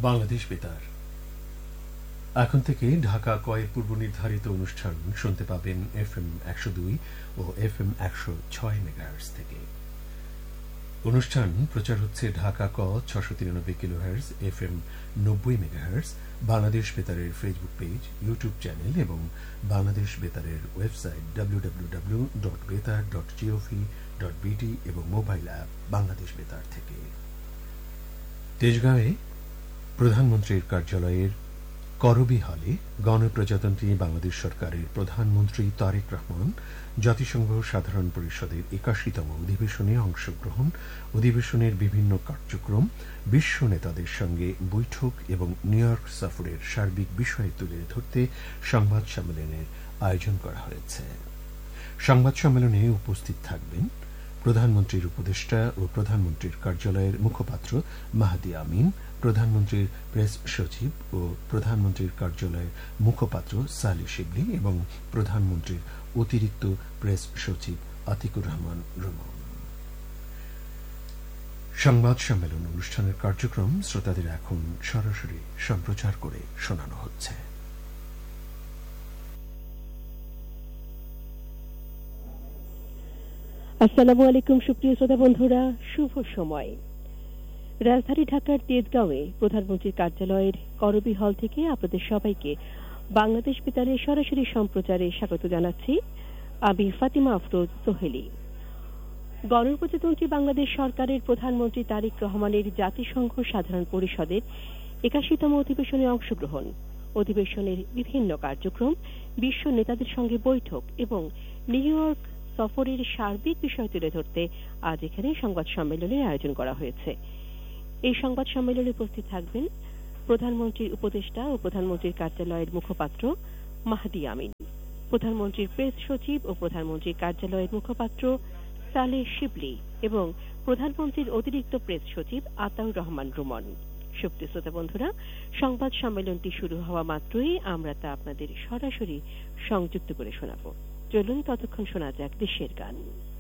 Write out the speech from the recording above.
বাংলাদেশ বেতার এখন থেকে ঢাকা কয়ের পূর্ব নির্ধারিত অনুষ্ঠান শুনতে পাবেন FM 102 ও FM 106 মেগাহার্টজ থেকে। অনুষ্ঠান প্রচার হচ্ছে ঢাকা ক 693 kilohertz, FM 90 megahertz, Bangladesh বেতারের Facebook page, YouTube channel এবং বাংলাদেশ বেতারের ওয়েবসাইট www.betar.gov.bt এবং মোবাইল অ্যাপ বাংলাদেশ বেতার থেকে। তেজগাঁওয়ে প্রধানমন্ত্রীর কার্যালয়ের করবি হলে গণপ্রজাতন্ত্রী বাংলাদেশ সরকারের প্রধানমন্ত্রী তারেক রহমান জাতিসংঘ সাধারণ পরিষদের ৮১তম অধিবেশনে অংশগ্রহণ, অধিবেশনের বিভিন্ন কার্যক্রম, বিশ্ব নেতাদের সঙ্গে বৈঠক এবং নিউ ইয়র্ক সফরের সার্বিক বিষয় তুলে ধরতে সংবাদ সম্মেলনের আয়োজন করা হয়েছে। সংবাদ সম্মেলনে উপস্থিত থাকবেন প্রধানমন্ত্রীর উপদেষ্টা ও প্রধানমন্ত্রীর কার্যালয়ের মুখপাত্র মাহদি আমিন, প্রধানমন্ত্রীর প্রেস সচিব ও প্রধানমন্ত্রীর কার্যালয়ের মুখপাত্র সালি শিবলি এবং প্রধানমন্ত্রীর অতিরিক্ত প্রেস সচিব আতিকুর রহমান রুমন। সংবাদ সম্মেলন অনুষ্ঠানের কার্যক্রম শ্রোতাদের এখন সরাসরি সম্প্রচার করে শোনানো হচ্ছে। আসসালামু আলাইকুম সুপ্রিয় শ্রোতা বন্ধুরা, শুভ সময়। রাজধানী ঢাকার তেজগাঁওয়ে প্রধানমন্ত্রীর কার্যালয়ের করবি হল থেকে আপনাদের সবাইকে বাংলাদেশ বেতারের সরাসরি সম্প্রচারে স্বাগত জানাচ্ছি। আমি ফাতিমা আফরোজ সোহেলি। গণপ্রজাতন্ত্রী বাংলাদেশ সরকারের প্রধানমন্ত্রী তারেক রহমানের জাতিসংঘ সাধারণ পরিষদের ৮১তম অধিবেশনে অংশগ্রহণ, অধিবেশনের বিভিন্ন কার্যক্রম, বিশ্ব নেতাদের সঙ্গে বৈঠক এবং নিউ ইয়র্ক সফরের সার্বিক বিষয় তুলে ধরতে আজ এখানে সংবাদ সম্মেলনের আয়োজন করা হয়েছে। এই সংবাদ সম্মেলনে উপস্থিত থাকবেন প্রধানমন্ত্রীর উপদেষ্টা ও প্রধানমন্ত্রীর কার্যালয়ের মুখপাত্র মাহদি আমিন, প্রধানমন্ত্রীর প্রেস সচিব ও প্রধানমন্ত্রীর কার্যালয়ের মুখপাত্র সালেহ শিবলি এবং প্রধানমন্ত্রীর অতিরিক্ত প্রেস সচিব আতাউর রহমান রুমন। সুপ্রিয় শ্রোতা বন্ধুরা, সংবাদ সম্মেলনটি শুরু হওয়া মাত্রই আমরা তা আপনাদের সরাসরি সংযুক্ত করে শোনাব। চলুন ততক্ষণ শোনা যাক দেশের গান।